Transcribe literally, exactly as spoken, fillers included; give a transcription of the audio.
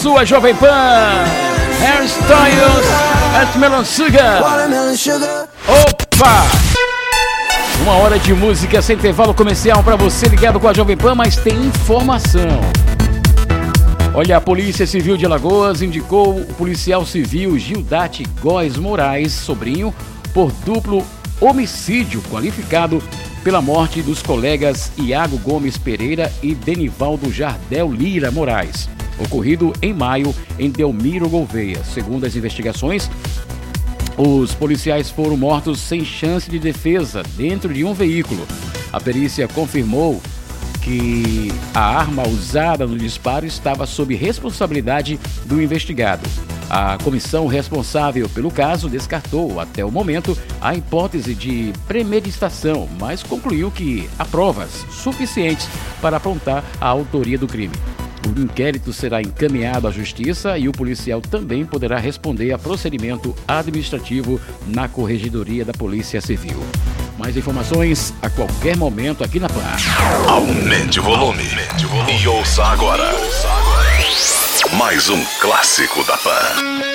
sua Jovem Pan. Hairstyles at Melon Sugar. Opa! Uma hora de música sem intervalo comercial para você ligado com a Jovem Pan, mas tem informação. Olha, a Polícia Civil de Alagoas indicou o policial civil Gildate Góes Moraes, sobrinho, por duplo homicídio qualificado pela morte dos colegas Iago Gomes Pereira e Denivaldo Jardel Lira Moraes, ocorrido em maio em Delmiro Gouveia. Segundo as investigações, os policiais foram mortos sem chance de defesa dentro de um veículo. A perícia confirmou que a arma usada no disparo estava sob responsabilidade do investigado. A comissão responsável pelo caso descartou, até o momento, a hipótese de premeditação, mas concluiu que há provas suficientes para apontar a autoria do crime. O inquérito será encaminhado à Justiça e o policial também poderá responder a procedimento administrativo na Corregedoria da Polícia Civil. Mais informações a qualquer momento aqui na Pan. Aumente o volume. Aumente o volume. E ouça agora. Mais um clássico da Pan.